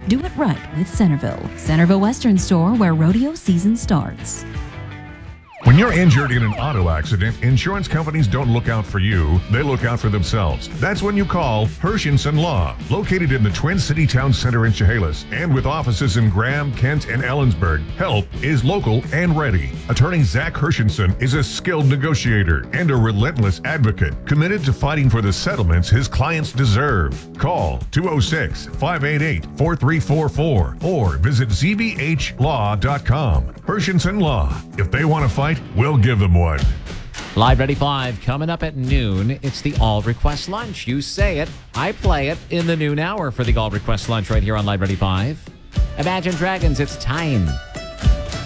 Do it right with Centerville. Centerville Western Store, where rodeo season starts. When you're injured in an auto accident, insurance companies don't look out for you, they look out for themselves. That's when you call Hershenson Law, located in the Twin City Town Center in Chehalis, and with offices in Graham, Kent, and Ellensburg. Help is local and ready. Attorney Zach Hershenson is a skilled negotiator and a relentless advocate, committed to fighting for the settlements his clients deserve. Call 206-588-4344 or visit zbhlaw.com. Hershenson Law. If they want to fight, we'll give them one. Live Ready 5 coming up at noon. It's the All Request Lunch. You say it, I play it in the noon hour for the All Request Lunch right here on Live Ready 5. Imagine Dragons, it's time.